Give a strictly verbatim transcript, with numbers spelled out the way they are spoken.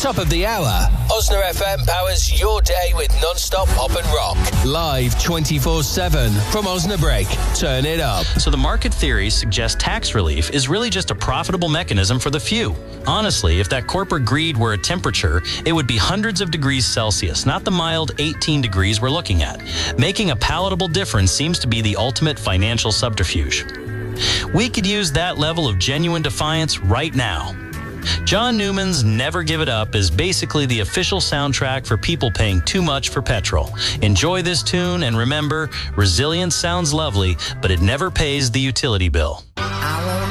Top of the hour. Osna F M powers your day with non-stop pop and rock. Live twenty-four seven from Osnabrück. Turn it up. So the market theory suggests tax relief is really just a profitable mechanism for the few. Honestly, if that corporate greed were a temperature, it would be hundreds of degrees Celsius, not the mild eighteen degrees we're looking at. Making a palatable difference seems to be the ultimate financial subterfuge. We could use that level of genuine defiance right now. John Newman's Never Give It Up is basically the official soundtrack for people paying too much for petrol. Enjoy this tune and remember, resilience sounds lovely, but it never pays the utility bill.